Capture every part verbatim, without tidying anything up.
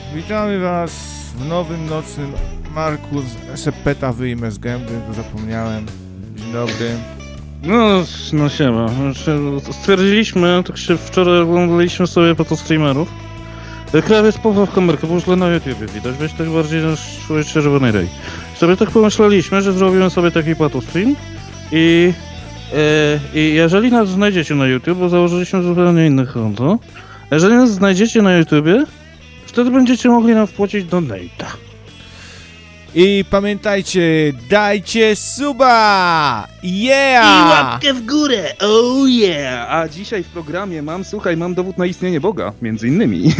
Witamy was w nowym nocnym Marku z Sepeta wyjmę z gęby, to zapomniałem. Dzień dobry. No, no siema. Stwierdziliśmy, tak się wczoraj oglądaliśmy sobie po to streamerów. Krawiec pował w kamerkę, bo już na YouTubie widać, weź tak bardziej nasz człowiek czerwony rej. Sobie tak pomyśleliśmy, że zrobimy sobie taki pato stream i, e, i jeżeli nas znajdziecie na YouTube, bo założyliśmy zupełnie inne konto, jeżeli nas znajdziecie na YouTubie, wtedy będziecie mogli nam wpłacić donate'a. I pamiętajcie, dajcie suba! Yeah! I łapkę w górę, oh yeah! A dzisiaj w programie mam, słuchaj, mam dowód na istnienie Boga, między innymi.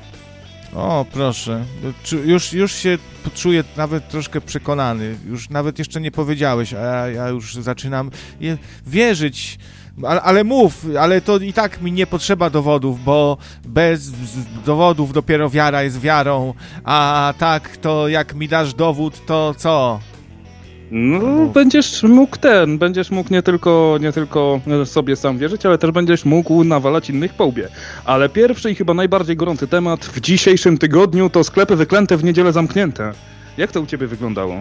O, proszę. Już, już się czuję nawet troszkę przekonany. Już nawet jeszcze nie powiedziałeś, a ja, ja już zaczynam je wierzyć. Ale, ale mów, ale to i tak mi nie potrzeba dowodów, bo bez dowodów dopiero wiara jest wiarą, a tak to jak mi dasz dowód, to co? No, no, będziesz mógł ten, będziesz mógł nie tylko, nie tylko sobie sam wierzyć, ale też będziesz mógł nawalać innych po łbie. Ale pierwszy i chyba najbardziej gorący temat w dzisiejszym tygodniu to sklepy wyklęte w niedzielę zamknięte. Jak to u ciebie wyglądało?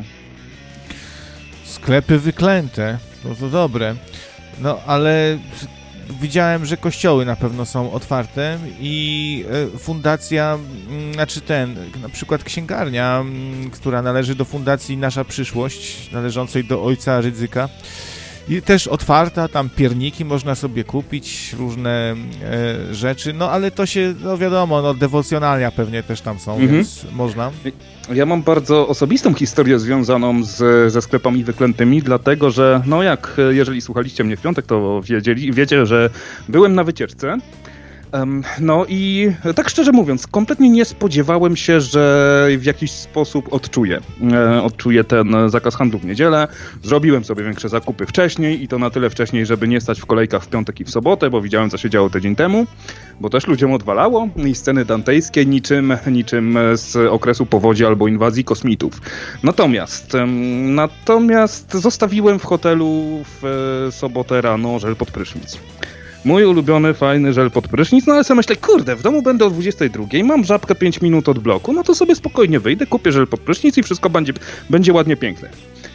Sklepy wyklęte? No to dobre. No, ale widziałem, że kościoły na pewno są otwarte i fundacja, znaczy ten, na przykład księgarnia, która należy do fundacji Nasza Przyszłość, należącej do ojca Rydzyka, i też otwarta, tam pierniki można sobie kupić, różne e, rzeczy, no ale to się, no wiadomo, no dewocjonalia pewnie też tam są, mhm. Więc można. Ja mam bardzo osobistą historię związaną z, ze sklepami wyklętymi, dlatego że, no jak, jeżeli słuchaliście mnie w piątek, to wiedzieli, wiecie, że byłem na wycieczce. Um, no i tak szczerze mówiąc, kompletnie nie spodziewałem się, że w jakiś sposób odczuję, e, odczuję ten zakaz handlu w niedzielę. Zrobiłem sobie większe zakupy wcześniej i to na tyle wcześniej, żeby nie stać w kolejkach w piątek i w sobotę, bo widziałem, co się działo tydzień temu, bo też ludziom odwalało i sceny dantejskie niczym, niczym z okresu powodzi albo inwazji kosmitów. Natomiast, um, natomiast zostawiłem w hotelu w sobotę rano żel pod prysznic. Mój ulubiony, fajny żel pod prysznic, no ale sobie myślę, kurde, w domu będę o dwudziestej drugiej, mam żabkę pięć minut od bloku, no to sobie spokojnie wyjdę, kupię żel pod prysznic i wszystko będzie, będzie ładnie piękne.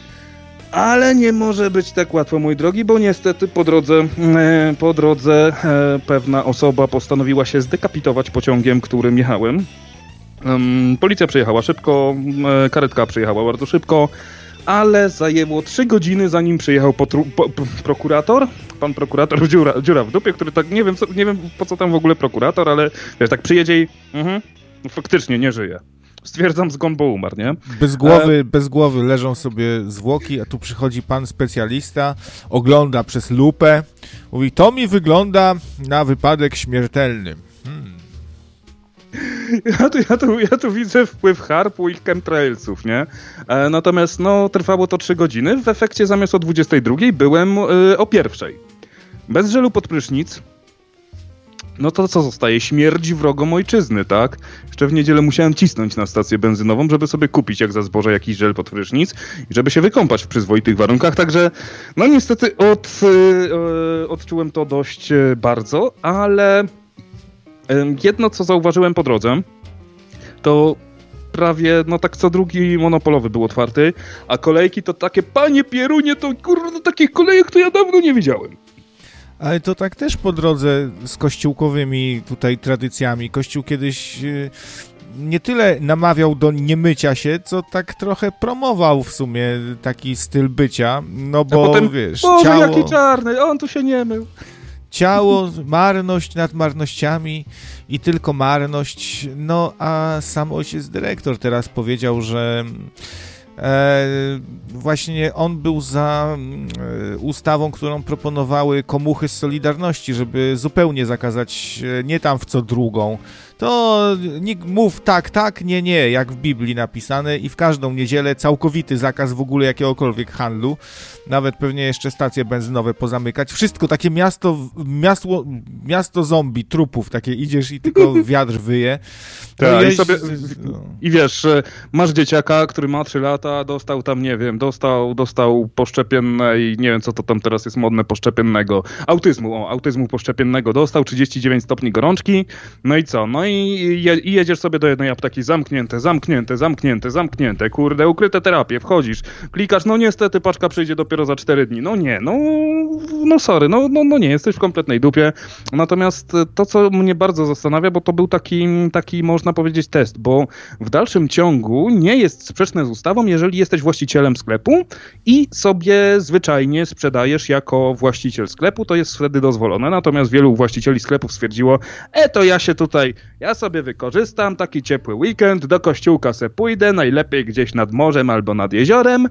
Ale nie może być tak łatwo, mój drogi, bo niestety po drodze, e, po drodze e, pewna osoba postanowiła się zdekapitować pociągiem, którym jechałem. Um, policja przyjechała szybko, e, karetka przyjechała bardzo szybko, ale zajęło trzy godziny, zanim przyjechał potru- po, po, prokurator, pan prokurator dziura, dziura w dupie, który tak, nie wiem, co, nie wiem po co tam w ogóle prokurator, ale wiesz, tak przyjedzie i mhm, no faktycznie nie żyje. Stwierdzam zgon, bo umarł, nie? Bez głowy, e... bez głowy leżą sobie zwłoki, a tu przychodzi pan specjalista, ogląda przez lupę, mówi, to mi wygląda na wypadek śmiertelny. Hmm. Ja tu, ja, tu, ja tu widzę wpływ harpu i chemtrailsów, nie? E, natomiast no, trwało to trzy godziny. W efekcie zamiast o dwudziestej drugiej byłem e, o pierwszej. Bez żelu pod prysznic. No to co zostaje? Śmierć wrogom ojczyzny, tak? Jeszcze w niedzielę musiałem cisnąć na stację benzynową, żeby sobie kupić jak za zboże jakiś żel pod prysznic i żeby się wykąpać w przyzwoitych warunkach. Także no niestety od, e, odczułem to dość e, bardzo, ale... Jedno, co zauważyłem po drodze, to prawie, no tak co drugi monopolowy był otwarty, a kolejki to takie, panie Pierunie, to kurde, takich kolejek to ja dawno nie widziałem. Ale to tak też po drodze z kościółkowymi tutaj tradycjami. Kościół kiedyś yy, nie tyle namawiał do niemycia się, co tak trochę promował w sumie taki styl bycia, no bo, a potem, wiesz, Boże, ciało... jaki czarny, on tu się nie mył. Ciało, marność nad marnościami i tylko marność. No a sam ojciec dyrektor teraz powiedział, że e, właśnie on był za e, ustawą, którą proponowały komuchy z Solidarności, żeby zupełnie zakazać e, nie tam w co drugą. To nikt mów tak, tak, nie, nie, jak w Biblii napisane i w każdą niedzielę całkowity zakaz w ogóle jakiegokolwiek handlu. Nawet pewnie jeszcze stacje benzynowe pozamykać. Wszystko takie miasto, miasto, miasto zombie, trupów, takie idziesz i tylko wiatr wyje. No tak, jeźdź, i, sobie, no. i wiesz, masz dzieciaka, który ma trzy lata, lata, dostał tam, nie wiem, dostał, dostał poszczepiennej, nie wiem co to tam teraz jest modne, poszczepiennego, autyzmu, o, autyzmu poszczepiennego dostał, trzydzieści dziewięć stopni gorączki, no i co, no i, je, i jedziesz sobie do jednej apteki, zamknięte, zamknięte, zamknięte, zamknięte, kurde, ukryte terapie, wchodzisz, klikasz, no niestety paczka przyjdzie dopiero za cztery dni, no nie, no, no sorry, no, no, no nie, jesteś w kompletnej dupie, natomiast to, co mnie bardzo zastanawia, bo to był taki, taki można powiedzieć test, bo w dalszym ciągu nie jest sprzeczne z ustawą, jeżeli jesteś właścicielem sklepu i sobie zwyczajnie sprzedajesz jako właściciel sklepu, to jest wtedy dozwolone. Natomiast wielu właścicieli sklepów stwierdziło, e to ja się tutaj, ja sobie wykorzystam taki ciepły weekend, do kościółka se pójdę, najlepiej gdzieś nad morzem albo nad jeziorem,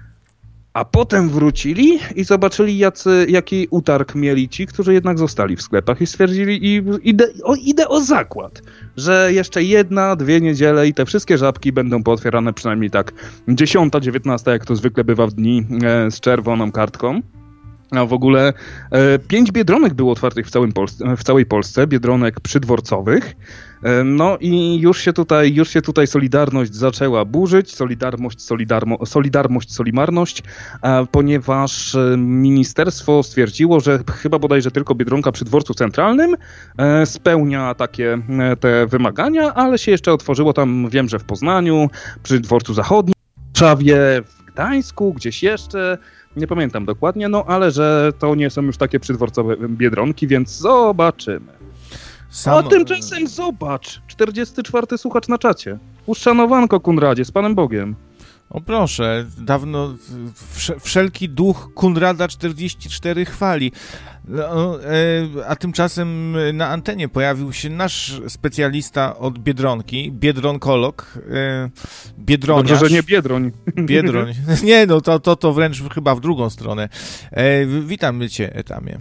a potem wrócili i zobaczyli, jacy, jaki utarg mieli ci, którzy jednak zostali w sklepach i stwierdzili, i idę o, idę o zakład, że jeszcze jedna, dwie niedziele i te wszystkie żabki będą pootwierane przynajmniej tak dziesiąta, dziewiętnasta, jak to zwykle bywa w dni e, z czerwoną kartką. A w ogóle e, pięć Biedronek było otwartych w, całym Polsce, w całej Polsce, Biedronek przydworcowych. E, no i już się tutaj, już się tutaj Solidarność zaczęła burzyć, Solidarność, Solidarmo, Solidarność, Solimarność, e, ponieważ ministerstwo stwierdziło, że chyba bodajże tylko Biedronka przy dworcu centralnym e, spełnia takie e, te wymagania, ale się jeszcze otworzyło tam, wiem, że w Poznaniu, przy dworcu zachodnim, w Warszawie, w Gdańsku, gdzieś jeszcze. Nie pamiętam dokładnie, no ale że to nie są już takie przydworcowe Biedronki, więc zobaczymy. Sam... A tymczasem zobacz, czterdziesty czwarty słuchacz na czacie. Uszanowanko, Kunradzie, z Panem Bogiem. O proszę, dawno wszelki duch Kunrada czterdzieści cztery chwali. No, e, a tymczasem na antenie pojawił się nasz specjalista od Biedronki, biedronkolog, e, biedroniarz. Dobrze, że nie Biedroń. Biedroń. Nie, no to, to, to wręcz chyba w drugą stronę. E, witam cię, Etamie.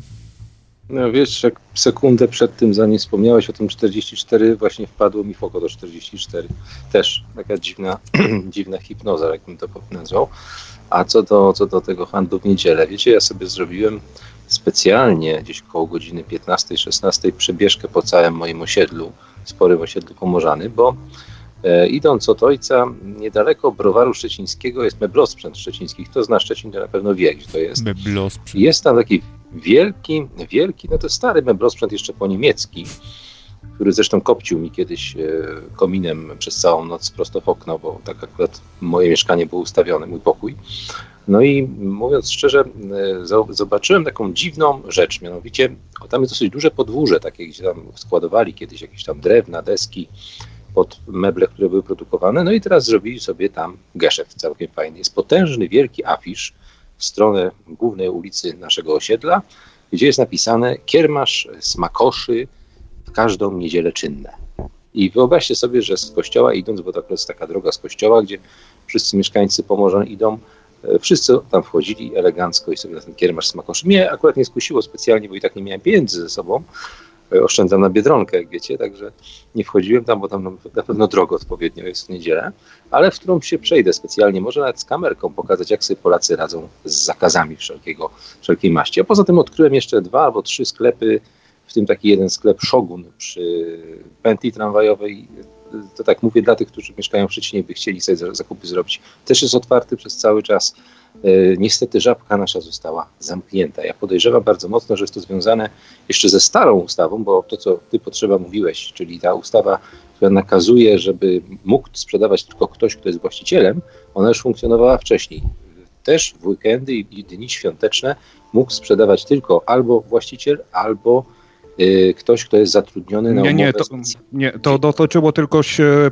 No wiesz, jak sekundę przed tym, zanim wspomniałeś o tym czterdzieści cztery, właśnie wpadło mi w oko do czterdzieści cztery. Też taka dziwna, dziwna hipnoza, jak bym to nazwał. A co do, co do tego handlu w niedzielę, wiecie, ja sobie zrobiłem specjalnie gdzieś koło godziny piętnastej, szesnastej przebieżkę po całym moim osiedlu, sporym osiedlu Pomorzany, bo e, idąc od ojca, niedaleko Browaru Szczecińskiego jest Meblosprzęt Szczeciński. Kto zna Szczecin, to na pewno wie, gdzie to jest. Meblosprzęt. Jest tam taki wielki, wielki, no to stary Meblosprzęt jeszcze po niemiecki, który zresztą kopcił mi kiedyś e, kominem przez całą noc prosto w okno, bo tak akurat moje mieszkanie było ustawione, mój pokój. No i mówiąc szczerze, e, zobaczyłem taką dziwną rzecz, mianowicie o, tam jest dosyć duże podwórze, takie, gdzie tam składowali kiedyś jakieś tam drewna, deski pod meble, które były produkowane, no i teraz zrobili sobie tam geszeft całkiem fajny. Jest potężny, wielki afisz w stronę głównej ulicy naszego osiedla, gdzie jest napisane kiermasz smakoszy w każdą niedzielę czynne. I wyobraźcie sobie, że z kościoła idąc, bo to jest taka droga z kościoła, gdzie wszyscy mieszkańcy Pomorzan idą, wszyscy tam wchodzili elegancko i sobie na ten kiermasz smakoszy. Mnie akurat nie skusiło specjalnie, bo i tak nie miałem pieniędzy ze sobą. Oszczędzam na Biedronkę, jak wiecie, także nie wchodziłem tam, bo tam na pewno drogo odpowiednio jest w niedzielę, ale w którą się przejdę specjalnie, może nawet z kamerką pokazać, jak sobie Polacy radzą z zakazami wszelkiego, wszelkiej maści. A poza tym odkryłem jeszcze dwa albo trzy sklepy, w tym taki jeden sklep Shogun przy pętli tramwajowej. To tak mówię dla tych, którzy mieszkają w Szczecinie, by chcieli sobie zakupy zrobić. Też jest otwarty przez cały czas. Niestety żabka nasza została zamknięta. Ja podejrzewam bardzo mocno, że jest to związane jeszcze ze starą ustawą, bo to, co ty Potrzeba mówiłeś, czyli ta ustawa, która nakazuje, żeby mógł sprzedawać tylko ktoś, kto jest właścicielem, ona już funkcjonowała wcześniej. Też w weekendy i dni świąteczne mógł sprzedawać tylko albo właściciel, albo ktoś, kto jest zatrudniony na umowę. Nie, nie, to, nie, to dotyczyło tylko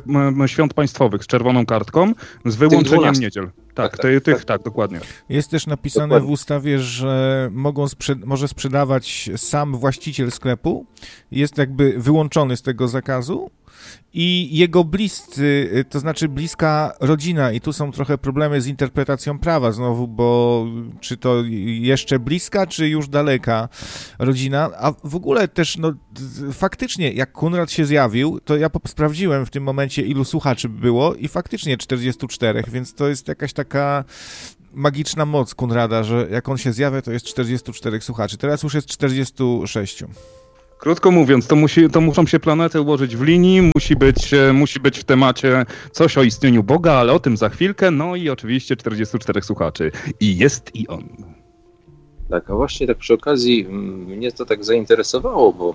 świąt państwowych z czerwoną kartką, z wyłączeniem niedziel. Tak, tak, tak, tych, tak, tak, dokładnie. Jest też napisane dokładnie w ustawie, że mogą sprzed- może sprzedawać sam właściciel sklepu, jest jakby wyłączony z tego zakazu, i jego bliscy, to znaczy bliska rodzina, i tu są trochę problemy z interpretacją prawa znowu, bo czy to jeszcze bliska, czy już daleka rodzina, a w ogóle też no faktycznie jak Kunrad się zjawił, to ja sprawdziłem w tym momencie, ilu słuchaczy było i faktycznie czterdzieści cztery, więc to jest jakaś taka magiczna moc Kunrada, że jak on się zjawia, to jest czterdzieści cztery słuchaczy. Teraz już jest czterdzieści sześć. Krótko mówiąc, to, musi, to muszą się planety ułożyć w linii, musi być, musi być w temacie coś o istnieniu Boga, ale o tym za chwilkę, no i oczywiście czterdziestu czterech słuchaczy. I jest i on. Tak, a właśnie tak przy okazji mnie to tak zainteresowało, bo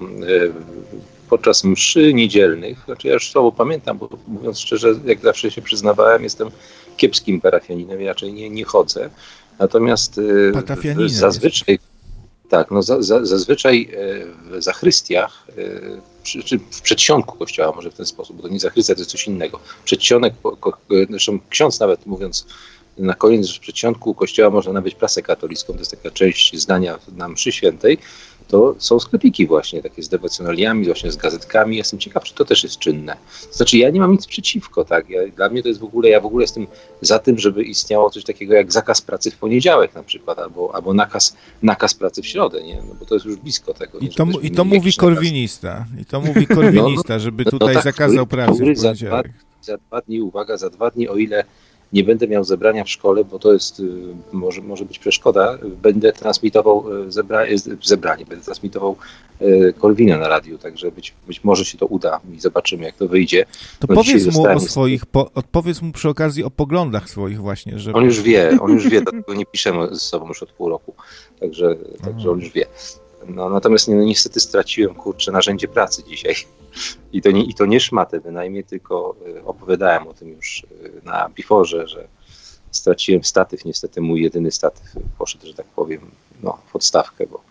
podczas mszy niedzielnych, znaczy ja już słabo pamiętam, bo mówiąc szczerze, jak zawsze się przyznawałem, jestem kiepskim parafianinem, raczej nie, nie chodzę, natomiast zazwyczaj tak, no za, za, zazwyczaj w zachrystiach, czy, czy w przedsionku kościoła, może w ten sposób, bo to nie zachrystia, to jest coś innego. Przedsionek, zresztą ksiądz nawet mówiąc na koniec, że w przedsionku kościoła można nabyć prasę katolicką, to jest taka część zdania na mszy świętej, to są sklepiki właśnie, takie z dewocjonaliami, właśnie z gazetkami. Jestem ciekaw, czy to też jest czynne. To znaczy, ja nie mam nic przeciwko, tak? Ja, dla mnie to jest w ogóle, ja w ogóle jestem za tym, żeby istniało coś takiego jak zakaz pracy w poniedziałek na przykład, albo, albo nakaz, nakaz pracy w środę, nie? No bo to jest już blisko tego. I to, i to mówi korwinista. I to mówi korwinista, żeby tutaj no, no tak, zakazał pracy w poniedziałek. Za dwa, za dwa dni, uwaga, za dwa dni, o ile nie będę miał zebrania w szkole, bo to jest, może, może być przeszkoda, będę transmitował zebra, zebranie, będę transmitował Korwina na radiu, także być, być może się to uda i zobaczymy, jak to wyjdzie. To no powiedz mu o swoich, po, odpowiedz mu przy okazji o poglądach swoich właśnie. Żeby... On już wie, on już wie, dlatego nie piszemy ze sobą już od pół roku, także, także on już wie. No, natomiast no, niestety straciłem, kurczę, narzędzie pracy dzisiaj. I to nie, i to nie szmatę bynajmniej, tylko opowiadałem o tym już na Biforze, że straciłem statyw. Niestety mój jedyny statyw poszedł, że tak powiem, no, w odstawkę, bo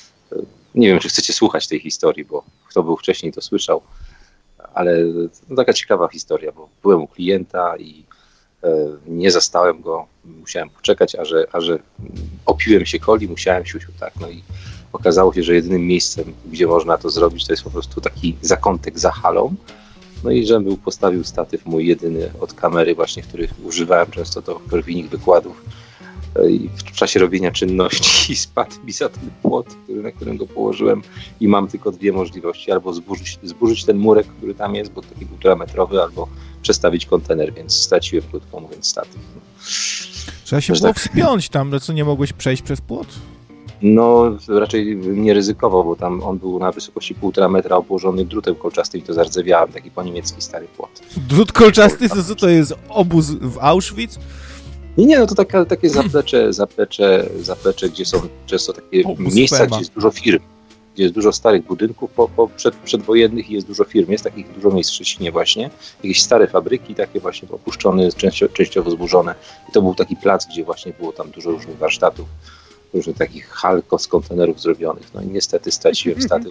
nie wiem, czy chcecie słuchać tej historii, bo kto był wcześniej, to słyszał, ale no, taka ciekawa historia, bo byłem u klienta i e, nie zastałem go, musiałem poczekać, a że, a że opiłem się coli, musiałem siusiu, tak, no i okazało się, że jedynym miejscem, gdzie można to zrobić, to jest po prostu taki zakątek za halą. No i żem był postawił statyw mój jedyny od kamery właśnie, których używałem często do korwinik wykładów. I w czasie robienia czynności spadł mi za ten płot, który, na którym go położyłem i mam tylko dwie możliwości. Albo zburzyć, zburzyć ten murek, który tam jest, bo taki półtora metrowy, albo przestawić kontener, więc straciłem, krótko mówiąc, statyw. Trzeba się było tak wspiąć tam, no co, nie mogłeś przejść przez płot? No, raczej nie ryzykował, bo tam on był na wysokości półtora metra obłożony drutem kolczastym i to zardzewiałem, taki po niemiecki stary płot. Drut kolczasty, to co to jest, obóz w Auschwitz? Nie, nie, no to taka, takie zaplecze, zaplecze, zaplecze, gdzie są często takie obóz miejsca, Fema. Gdzie jest dużo firm, gdzie jest dużo starych budynków po, po przed, przedwojennych i jest dużo firm, jest takich dużo miejsc w Szczecinie właśnie, jakieś stare fabryki takie właśnie opuszczone, częściowo, częściowo zburzone i to był taki plac, gdzie właśnie było tam dużo różnych warsztatów, różnych takich halko z kontenerów zrobionych. No i niestety straciłem statyw.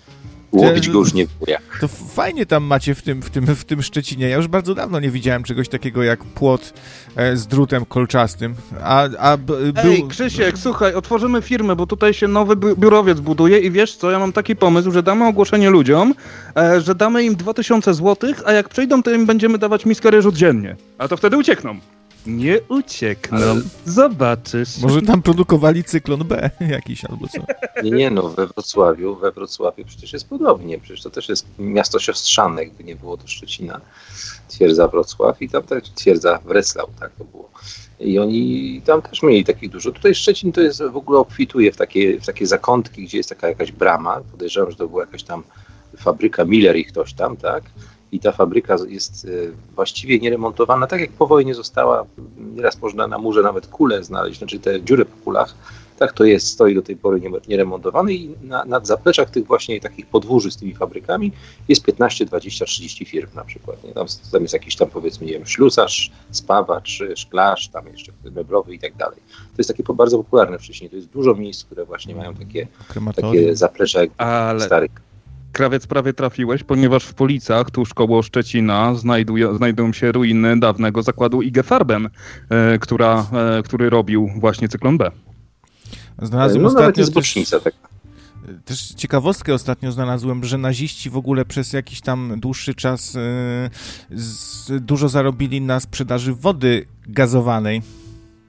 Łowić go już nie było jak. To fajnie tam macie w tym, w, tym, w tym Szczecinie. Ja już bardzo dawno nie widziałem czegoś takiego jak płot e, z drutem kolczastym. A, a b, był... Ej, Krzysiek, słuchaj, otworzymy firmę, bo tutaj się nowy biurowiec buduje i wiesz co, ja mam taki pomysł, że damy ogłoszenie ludziom, e, że damy im dwa tysiące złotych, a jak przyjdą, to im będziemy dawać miskę ryżu dziennie. A to wtedy uciekną. Nie uciekną. Ale... Zobaczysz. Może tam produkowali cyklon B jakiś albo co. Nie, nie, no we Wrocławiu, we Wrocławiu przecież jest podobnie. Przecież to też jest miasto siostrzane, gdy nie było do Szczecina. Twierdza Wrocław i tam też twierdza Wrocław, tak to było. I oni tam też mieli takich dużo. Tutaj Szczecin to jest w ogóle obfituje w takie, w takie zakątki, gdzie jest taka jakaś brama. Podejrzewam, że to była jakaś tam fabryka Miller i ktoś tam, tak? I ta fabryka jest właściwie nieremontowana, tak jak po wojnie została, nieraz można na murze nawet kule znaleźć, znaczy te dziury po kulach, tak to jest, stoi do tej pory nieremontowany i na, na zapleczach tych właśnie takich podwórzy z tymi fabrykami jest piętnaście, dwadzieścia, trzydzieści firm na przykład. Nie? Tam, tam jest jakiś tam powiedzmy, nie wiem, ślusarz, spawacz, szklarz, tam jeszcze meblowy i tak dalej. To jest takie bardzo popularne wcześniej, to jest dużo miejsc, które właśnie mają takie, takie zaplecze jak Ale... starych. Krawiec, prawie trafiłeś, ponieważ w Policach, tuż koło Szczecina, znajdują, znajdują się ruiny dawnego zakładu I G Farben, e, która, e, który robił właśnie cyklon B. Znalazłem no, ostatnio jest bocznica, też, tak. też ciekawostkę ostatnio znalazłem, że naziści w ogóle przez jakiś tam dłuższy czas e, z, dużo zarobili na sprzedaży wody gazowanej.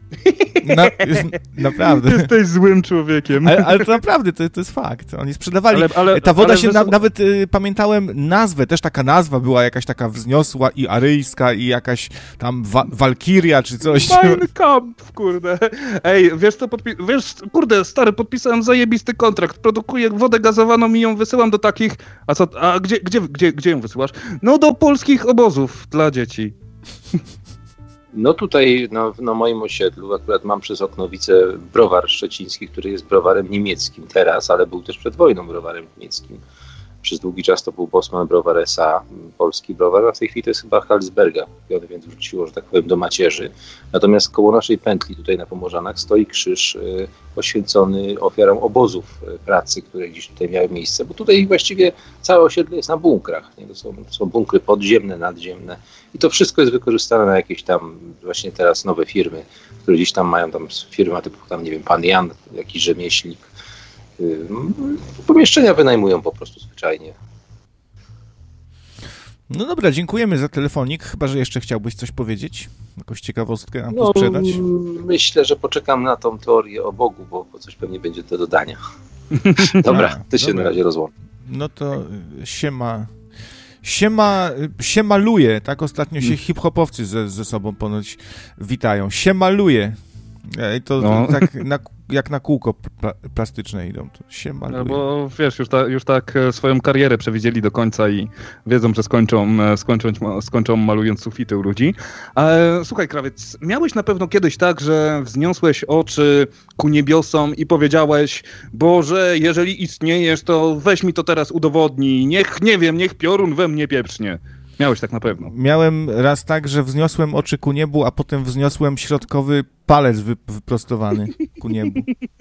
No, jest, naprawdę. Jesteś złym człowiekiem. Ale, ale to naprawdę, to, to jest fakt. Oni sprzedawali. Ale, ale, Ta woda ale się, wys... na, nawet y, pamiętałem nazwę, też taka nazwa była jakaś taka wzniosła i aryjska i jakaś tam wa- Walkiria czy coś. Mein Kampf, kurde. Ej, wiesz co, podpi- wiesz, kurde, stary, podpisałem zajebisty kontrakt, produkuję wodę gazowaną i ją wysyłam do takich, a co, a gdzie, gdzie, gdzie, gdzie ją wysyłasz? No do polskich obozów dla dzieci. No tutaj no, na moim osiedlu akurat mam przez okno widzę browar szczeciński, który jest browarem niemieckim teraz, ale był też przed wojną browarem niemieckim. Przez długi czas to był Bosman Browar S A, polski browar, a w tej chwili to jest chyba Carlsberga, więc wróciło, że tak powiem, do macierzy. Natomiast koło naszej pętli tutaj na Pomorzanach stoi krzyż y, poświęcony ofiarom obozów y, pracy, które gdzieś tutaj miały miejsce, bo tutaj właściwie całe osiedle jest na bunkrach. Nie? To, są, to są bunkry podziemne, nadziemne i to wszystko jest wykorzystane na jakieś tam właśnie teraz nowe firmy, które gdzieś tam mają tam firma typu tam, nie wiem, Pan Jan, jakiś rzemieślnik. Pomieszczenia wynajmują po prostu zwyczajnie. No dobra, dziękujemy za telefonik. Chyba że jeszcze chciałbyś coś powiedzieć? Jakąś ciekawostkę nam no, sprzedać? Myślę, że poczekam na tą teorię o Bogu, bo, bo coś pewnie będzie do dodania. Dobra, A, ty się dobra. na razie rozłącz. No to siema. Siema, siemaluje, tak? Ostatnio się hip-hopowcy ze, ze sobą ponoć witają. Siemaluje. I to, no. to tak na, jak na kółko pla, plastyczne idą. To się maluje. No bo wiesz, już, ta, już tak swoją karierę przewidzieli do końca i wiedzą, że skończą, skończą, skończą malując sufity u ludzi. Ale, słuchaj, Krawiec, miałeś na pewno kiedyś tak, że wzniosłeś oczy ku niebiosom i powiedziałeś: Boże, jeżeli istniejesz, to weź mi to teraz udowodnij. Niech, nie wiem, niech piorun we mnie pieprznie. Miałeś tak na pewno. Miałem raz tak, że wzniosłem oczy ku niebu, a potem wzniosłem środkowy palec wy, wyprostowany ku niebu.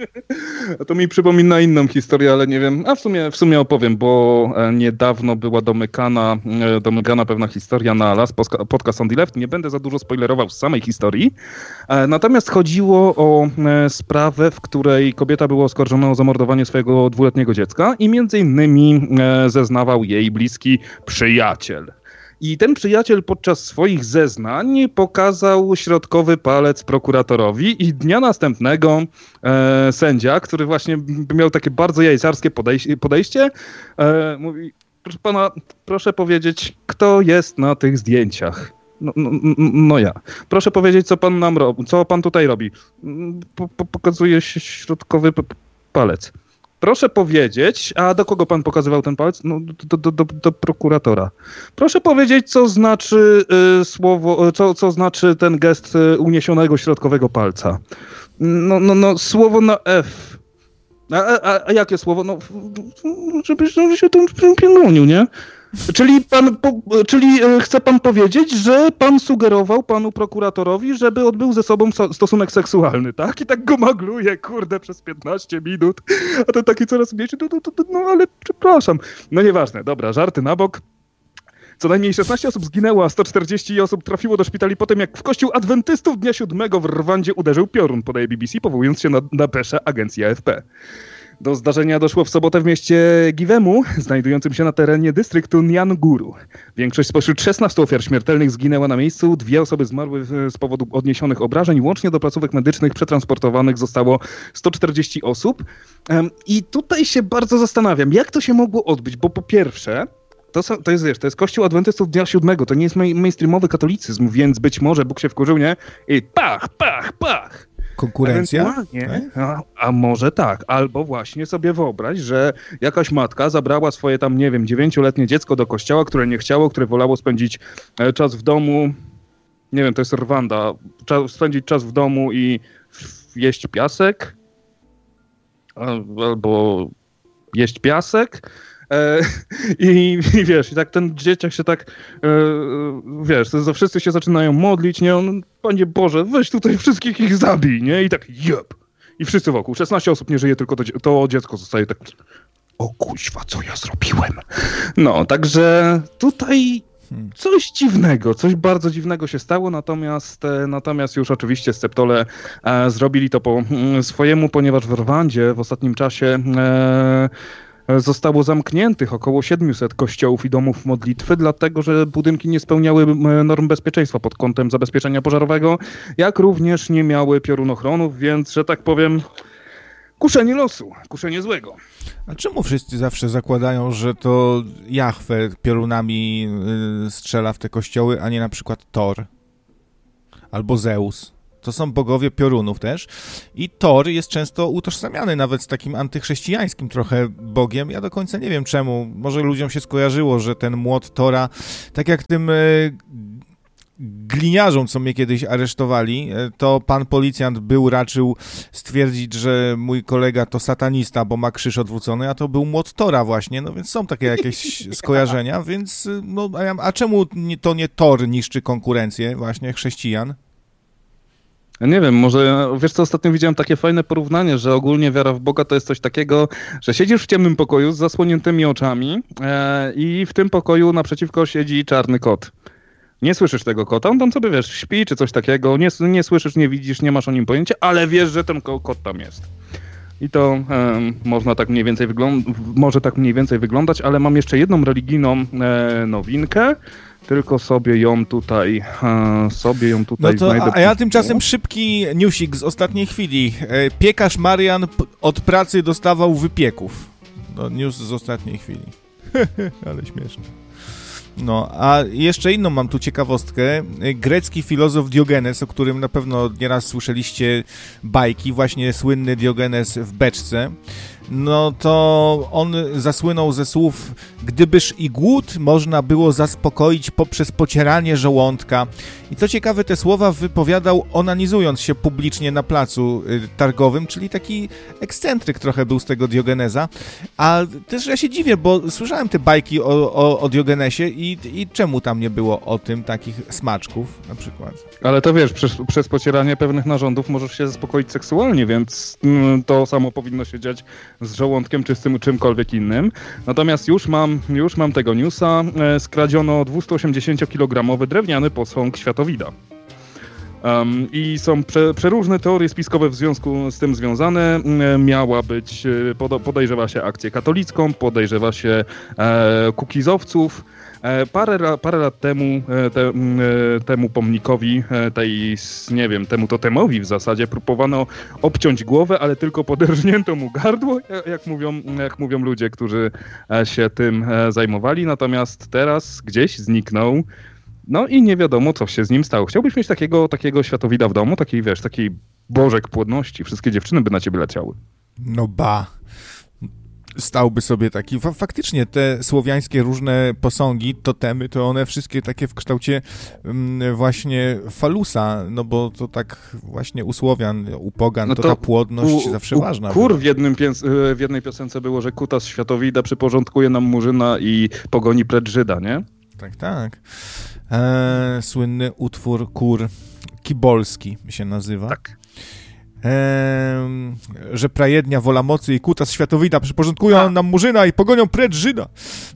A to mi przypomina inną historię, ale nie wiem, a w sumie, w sumie opowiem, bo niedawno była domykana, domykana pewna historia na Las Podcast on the Left. Nie będę za dużo spoilerował z samej historii. Natomiast chodziło o sprawę, w której kobieta była oskarżona o zamordowanie swojego dwuletniego dziecka i między innymi zeznawał jej bliski przyjaciel. I ten przyjaciel podczas swoich zeznań pokazał środkowy palec prokuratorowi i dnia następnego e, sędzia, który właśnie miał takie bardzo jajcarskie podejście, podejście e, mówi: proszę pana, proszę powiedzieć, kto jest na tych zdjęciach? No, no, no ja. Proszę powiedzieć, co pan nam robi, co pan tutaj robi? Po, po, pokazuje się środkowy p- palec. Proszę powiedzieć, a do kogo pan pokazywał ten palec? No, do, do, do, do prokuratora. Proszę powiedzieć, co znaczy y, słowo, co, co znaczy ten gest y, uniesionego środkowego palca. No, no, no słowo na F. A, a, a jakie słowo? No, żebyś żeby się tym pierdolił, nie? Czyli, pan, po, czyli chce pan powiedzieć, że pan sugerował panu prokuratorowi, żeby odbył ze sobą so, stosunek seksualny, tak? I tak go magluje, kurde, przez piętnaście minut. A ten taki coraz mniejszy, no, no, no, no ale przepraszam. No nieważne, dobra, żarty na bok. Co najmniej szesnaście osób zginęło, a sto czterdzieści osób trafiło do szpitali po tym, jak w kościół adwentystów dnia siódmego w Rwandzie uderzył piorun, podaje B B C, powołując się na depeszę agencji A F P. Do zdarzenia doszło w sobotę w mieście Giwemu, znajdującym się na terenie dystryktu Nyanguru. Większość spośród szesnastu ofiar śmiertelnych zginęła na miejscu, dwie osoby zmarły z powodu odniesionych obrażeń, łącznie do placówek medycznych przetransportowanych zostało sto czterdzieści osób. I tutaj się bardzo zastanawiam, jak to się mogło odbyć, bo po pierwsze, To, są, to jest, wiesz, to jest Kościół Adwentystów Dnia Siódmego, to nie jest main, mainstreamowy katolicyzm, więc być może Bóg się wkurzył, nie? I pach, pach, pach! Konkurencja? A, a może tak, albo właśnie sobie wyobraź, że jakaś matka zabrała swoje tam, nie wiem, dziewięcioletnie dziecko do kościoła, które nie chciało, które wolało spędzić czas w domu, nie wiem, to jest Rwanda, czas, spędzić czas w domu i jeść piasek, albo jeść piasek. E, i, I wiesz, i tak ten dzieciak się tak, e, wiesz, to wszyscy się zaczynają modlić, nie? On, Panie Boże, weź tutaj wszystkich ich zabij, nie? I tak, jeb. I wszyscy wokół. szesnaście osób nie żyje, tylko to, to dziecko zostaje tak, o kuźwa, co ja zrobiłem? No, także tutaj coś dziwnego, coś bardzo dziwnego się stało, natomiast, natomiast już oczywiście Sceptole e, zrobili to po swojemu, ponieważ w Rwandzie w ostatnim czasie e, zostało zamkniętych około siedmiuset kościołów i domów modlitwy, dlatego że budynki nie spełniały norm bezpieczeństwa pod kątem zabezpieczenia pożarowego, jak również nie miały piorunochronów, więc, że tak powiem, kuszenie losu, kuszenie złego. A czemu wszyscy zawsze zakładają, że to Jahwe piorunami strzela w te kościoły, a nie na przykład Thor albo Zeus? To są bogowie piorunów też i Thor jest często utożsamiany nawet z takim antychrześcijańskim trochę bogiem. Ja do końca nie wiem czemu. Może ludziom się skojarzyło, że ten młot Thora, tak jak tym e, gliniarzom, co mnie kiedyś aresztowali, to pan policjant był raczył stwierdzić, że mój kolega to satanista, bo ma krzyż odwrócony, a to był młot Thora właśnie, no więc są takie jakieś skojarzenia, więc no, a, ja, a czemu to nie Thor niszczy konkurencję właśnie chrześcijan? Nie wiem, może, wiesz co, ostatnio widziałem takie fajne porównanie, że ogólnie wiara w Boga to jest coś takiego, że siedzisz w ciemnym pokoju z zasłoniętymi oczami e, i w tym pokoju naprzeciwko siedzi czarny kot. Nie słyszysz tego kota, on tam sobie, wiesz, śpi czy coś takiego, nie, nie słyszysz, nie widzisz, nie masz o nim pojęcia, ale wiesz, że ten kot tam jest. I to e, można tak mniej więcej wyglądać, może tak mniej więcej wyglądać, ale mam jeszcze jedną religijną e, nowinkę. Tylko sobie ją tutaj, e, sobie ją tutaj no to, znajdę. A ja tymczasem szybki newsik z ostatniej chwili. E, piekarz Marian p- od pracy dostawał wypieków. No, news z ostatniej chwili. Ale śmieszne. No, a jeszcze inną mam tu ciekawostkę. Grecki filozof Diogenes, o którym na pewno nieraz słyszeliście bajki, właśnie słynny Diogenes w beczce, no to on zasłynął ze słów: gdybyż i głód można było zaspokoić poprzez pocieranie żołądka. I co ciekawe, te słowa wypowiadał onanizując się publicznie na placu targowym, czyli taki ekscentryk trochę był z tego Diogeneza. A też ja się dziwię, bo słyszałem te bajki o, o, o Diogenesie i, i czemu tam nie było o tym takich smaczków na przykład? Ale to wiesz, przez, przez pocieranie pewnych narządów możesz się zaspokoić seksualnie, więc mm, to samo powinno się dziać z żołądkiem czy z tym czymkolwiek innym. Natomiast już mam, już mam tego newsa. E, skradziono dwieście-osiemdziesięciokilogramowy drewniany posąg Światowida. Um, I są prze, przeróżne teorie spiskowe w związku z tym związane. E, miała być, e, pod, podejrzewa się akcję katolicką, podejrzewa się e, kukizowców. E, parę, parę lat temu te, temu pomnikowi, tej, nie wiem, temu totemowi w zasadzie próbowano obciąć głowę, ale tylko poderżnięto mu gardło, jak mówią, jak mówią ludzie, którzy się tym zajmowali. Natomiast teraz gdzieś zniknął. No i nie wiadomo, co się z nim stało. Chciałbyś mieć takiego, takiego Światowida w domu? Takiej, wiesz, takiej bożek płodności. Wszystkie dziewczyny by na ciebie leciały. No ba. Stałby sobie taki, faktycznie te słowiańskie różne posągi, totemy, to one wszystkie takie w kształcie mm, właśnie falusa, no bo to tak właśnie u Słowian, u Pogan, no to, to ta płodność u, zawsze u, ważna. Kur w, jednym pies, w jednej piosence było, że kutas Światowida przyporządkuje nam Murzyna i pogoni precz Żyda, nie? Tak, tak. E, słynny utwór Kur Kibolski się nazywa. Tak. Ehm, że prajednia wola mocy i kutas Światowida przyporządkują A. nam Murzyna i pogonią precz Żyda.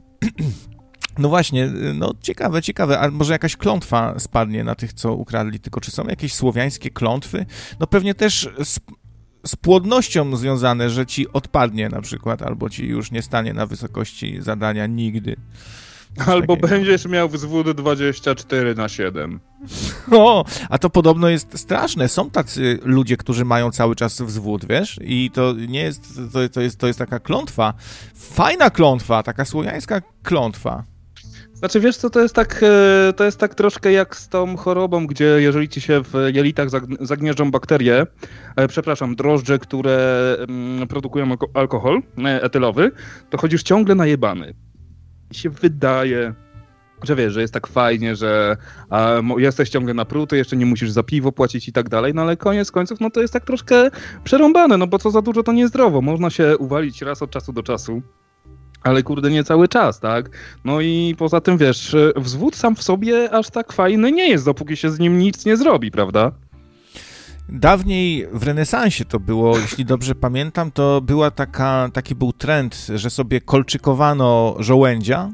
No właśnie, no ciekawe, ciekawe, a może jakaś klątwa spadnie na tych, co ukradli, tylko czy są jakieś słowiańskie klątwy? No pewnie też z, z płodnością związane, że ci odpadnie na przykład, albo ci już nie stanie na wysokości zadania nigdy. Coś albo takiego. Będziesz miał wzwód dwadzieścia cztery na siedem. O, a to podobno jest straszne. Są tacy ludzie, którzy mają cały czas wzwód, wiesz? I to nie jest, to, to jest, to jest taka klątwa. Fajna klątwa, taka słowiańska klątwa. Znaczy, wiesz co, to jest tak, to jest tak troszkę jak z tą chorobą, gdzie jeżeli ci się w jelitach zagnieżdżą bakterie, przepraszam, drożdże, które produkują alkohol etylowy, to chodzisz ciągle najebany. I się wydaje, że wiesz, że jest tak fajnie, że a, jesteś ciągle napruty, jeszcze nie musisz za piwo płacić i tak dalej, no ale koniec końców, no to jest tak troszkę przerąbane, no bo co za dużo to niezdrowo. Można się uwalić raz od czasu do czasu, ale kurde nie cały czas, tak? No i poza tym, wiesz, wzwód sam w sobie aż tak fajny nie jest, dopóki się z nim nic nie zrobi, prawda? Dawniej w renesansie to było, jeśli dobrze pamiętam, to była taka, taki był trend, że sobie kolczykowano żołędzia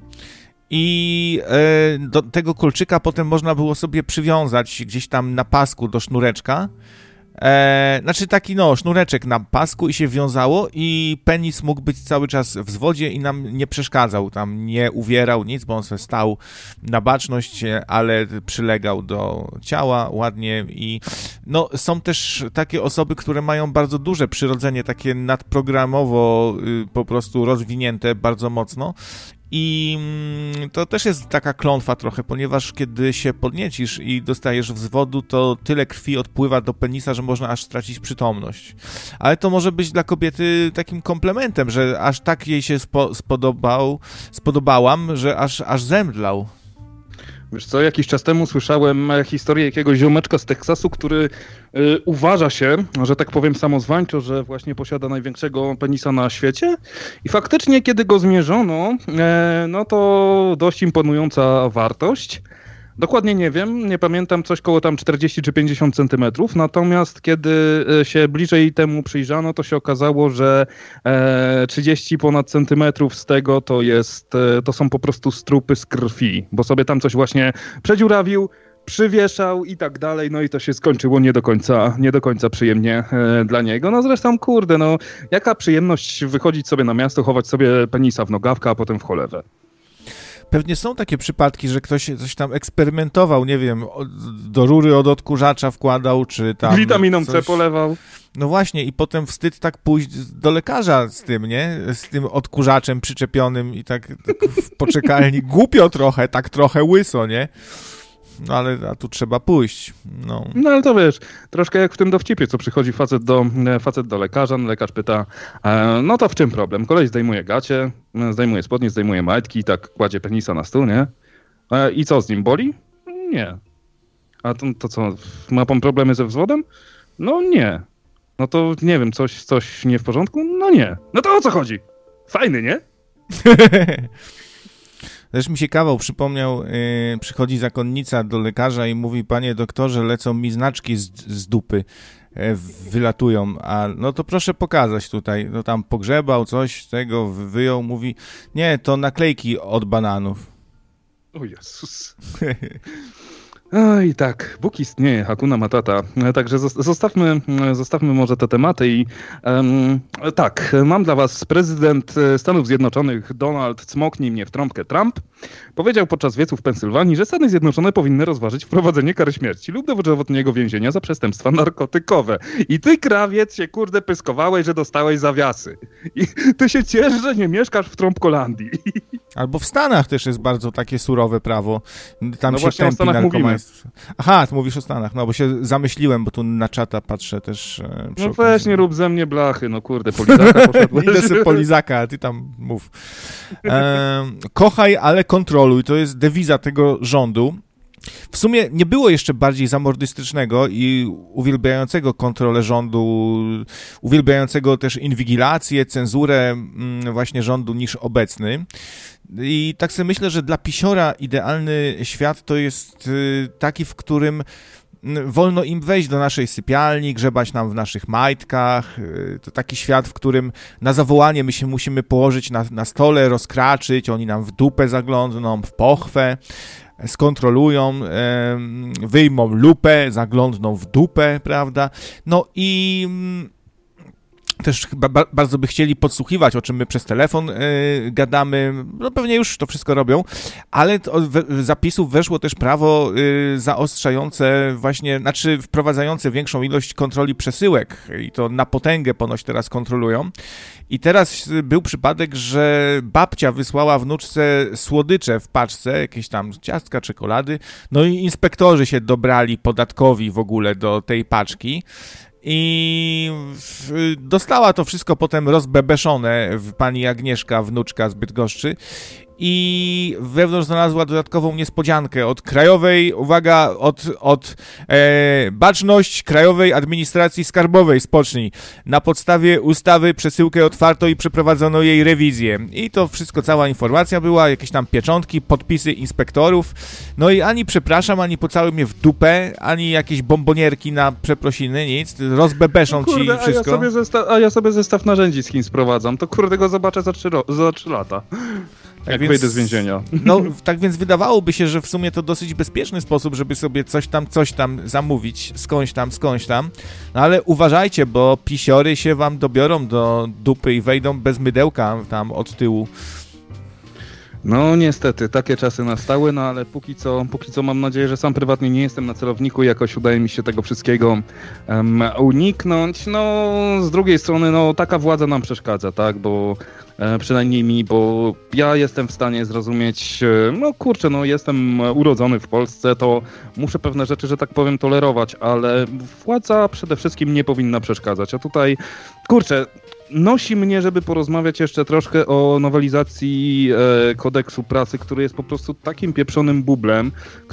i e, do tego kolczyka potem można było sobie przywiązać gdzieś tam na pasku do sznureczka E, znaczy taki no sznureczek na pasku i się wiązało i penis mógł być cały czas w zwodzie i nam nie przeszkadzał, tam nie uwierał nic, bo on sobie stał na baczność, ale przylegał do ciała ładnie i no są też takie osoby, które mają bardzo duże przyrodzenie, takie nadprogramowo y, po prostu rozwinięte bardzo mocno. I to też jest taka klątwa trochę, ponieważ kiedy się podniecisz i dostajesz wzwodu, to tyle krwi odpływa do penisa, że można aż stracić przytomność. Ale to może być dla kobiety takim komplementem, że aż tak jej się spo, spodobał, spodobałam, że aż, aż zemdlał. Wiesz co, jakiś czas temu słyszałem historię jakiegoś ziomeczka z Teksasu, który y, uważa się, że tak powiem samozwańczo, że właśnie posiada największego penisa na świecie i faktycznie kiedy go zmierzono, e, no to dość imponująca wartość. Dokładnie nie wiem, nie pamiętam, coś koło tam czterdzieści czy pięćdziesiąt centymetrów, natomiast kiedy się bliżej temu przyjrzano, to się okazało, że trzydzieści ponad centymetrów z tego to jest, to są po prostu strupy z krwi, bo sobie tam coś właśnie przedziurawił, przywieszał i tak dalej, no i to się skończyło nie do końca, nie do końca przyjemnie e, dla niego. No zresztą, kurde, no jaka przyjemność wychodzić sobie na miasto, chować sobie penisa w nogawkę, a potem w cholewę. Pewnie są takie przypadki, że ktoś coś tam eksperymentował, nie wiem, do rury od odkurzacza wkładał, czy tam... Witaminą coś... C polewał. No właśnie i potem wstyd tak pójść do lekarza z tym, nie? Z tym odkurzaczem przyczepionym i tak, tak w poczekalni. Głupio trochę, tak trochę łyso, nie? No ale a tu trzeba pójść. No. no ale to wiesz, troszkę jak w tym dowcipie, co przychodzi facet do, facet do lekarza, no lekarz pyta, e, no to w czym problem? Koleś zdejmuje gacie, zdejmuje spodnie, zdejmuje majtki i tak kładzie penisa na stół, nie? E, I co, z nim boli? Nie. A to, to co, ma pan problemy ze wzwodem? No nie. No to nie wiem, coś, coś nie w porządku? No nie. No to o co chodzi? Fajny, nie? Też mi się kawał przypomniał, yy, przychodzi zakonnica do lekarza i mówi, panie doktorze, lecą mi znaczki z, z dupy, yy, wylatują, a no to proszę pokazać tutaj. No tam pogrzebał coś z tego, wyjął, mówi, nie, to naklejki od bananów. O Jezus. Oj, tak, Bóg istnieje, Hakuna Matata. Także zostawmy, zostawmy może te tematy i um, tak, mam dla was prezydent Stanów Zjednoczonych Donald Cmoknij mnie w trąbkę Trump powiedział podczas wiecu w Pensylwanii, że Stany Zjednoczone powinny rozważyć wprowadzenie kary śmierci lub dożywotniego więzienia za przestępstwa narkotykowe. I ty, krawiec, się kurde pyskowałeś, że dostałeś zawiasy. I ty się ciesz, że nie mieszkasz w Trąbkolandii. Albo w Stanach też jest bardzo takie surowe prawo. Tam no się właśnie tępi o Stanach mówimy. Aha, ty mówisz o Stanach, no bo się zamyśliłem, bo tu na czata patrzę też. E, no weź, nie rób ze mnie blachy, no kurde, polizaka poszedłeś. Idę sobie polizaka, a ty tam mów. E, kochaj, ale kontroluj, to jest dewiza tego rządu. W sumie nie było jeszcze bardziej zamordystycznego i uwielbiającego kontrolę rządu, uwielbiającego też inwigilację, cenzurę właśnie rządu niż obecny. I tak sobie myślę, że dla pisiora idealny świat to jest taki, w którym wolno im wejść do naszej sypialni, grzebać nam w naszych majtkach. To taki świat, w którym na zawołanie my się musimy położyć na, na stole, rozkraczyć, oni nam w dupę zaglądną, w pochwę, skontrolują, wyjmą lupę, zaglądną w dupę, prawda? No i też chyba ba- bardzo by chcieli podsłuchiwać, o czym my przez telefon y, gadamy, no pewnie już to wszystko robią, ale to, w, zapisów weszło też prawo y, zaostrzające właśnie, znaczy wprowadzające większą ilość kontroli przesyłek i to na potęgę ponoć teraz kontrolują. I teraz był przypadek, że babcia wysłała wnuczce słodycze w paczce, jakieś tam ciastka, czekolady, no i inspektorzy się dobrali podatkowi w ogóle do tej paczki. I dostała to wszystko potem rozbebeszone w pani Agnieszka, wnuczka z Bydgoszczy i wewnątrz znalazła dodatkową niespodziankę od krajowej, uwaga, od, od e, baczność Krajowej Administracji Skarbowej spocznij. Na podstawie ustawy przesyłkę otwarto i przeprowadzono jej rewizję. I to wszystko, cała informacja była, jakieś tam pieczątki, podpisy inspektorów. No i ani przepraszam, ani pocałuj mnie w dupę, ani jakieś bombonierki na przeprosiny, nic. Rozbebeszą no kurde, ci wszystko. A ja, sobie zestaw, a ja sobie zestaw narzędzi z Chin sprowadzam. To kurde go zobaczę za trzy, ro- za trzy lata. Tak Jak więc, wyjdę z więzienia. No, tak więc wydawałoby się, że w sumie to dosyć bezpieczny sposób, żeby sobie coś tam, coś tam zamówić, skądś tam, skądś tam, no ale uważajcie, bo pisiory się wam dobiorą do dupy i wejdą bez mydełka tam od tyłu. No niestety, takie czasy nastały, no ale póki co, póki co mam nadzieję, że sam prywatnie nie jestem na celowniku i jakoś udaje mi się tego wszystkiego um, uniknąć. No z drugiej strony, no taka władza nam przeszkadza, tak, bo e, przynajmniej mi, bo ja jestem w stanie zrozumieć, e, no kurczę, no jestem urodzony w Polsce, to muszę pewne rzeczy, że tak powiem, tolerować, ale władza przede wszystkim nie powinna przeszkadzać, a tutaj, kurczę, nosi mnie, żeby porozmawiać jeszcze troszkę o nowelizacji e, kodeksu prasy, który jest po prostu takim pieprzonym bublem,